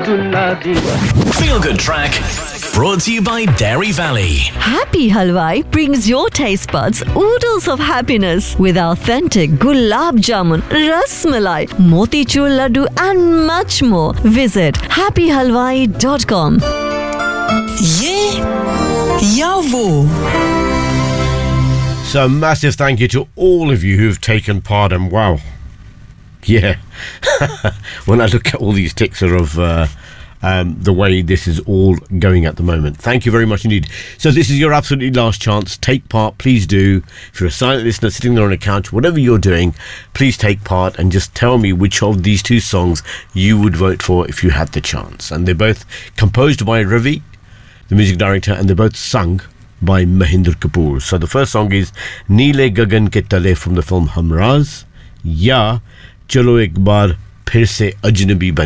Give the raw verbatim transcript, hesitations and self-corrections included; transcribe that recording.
Feel Good Track, brought to you by Dairy Valley. Happy Halwai brings your taste buds oodles of happiness with authentic gulab jamun, ras malai, motichur laddu and much more. Visit happy halwai dot com. Ye ya wo. So massive thank you to all of you who've taken part, and wow, yeah, when I look at all these ticks of uh, um, the way this is all going at the moment, thank you very much indeed. So this is your absolutely last chance. Take part, please do. If you're a silent listener sitting there on a couch, whatever you're doing, please take part and just tell me which of these two songs you would vote for if you had the chance. And they're both composed by Ravi, the music director, and they're both sung by Mahinder Kapoor. So the first song is Neele Gagan Ke Tale from the film Humraz, ya Chalo Ek Baar Phir Se Ajnabi Ban